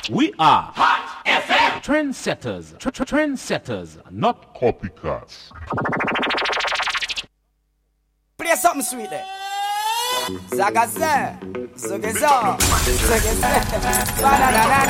We are Hot FM trendsetters, trendsetters, not copycats. Play something sweet there. Zagaze, Zagaze, Zagaze,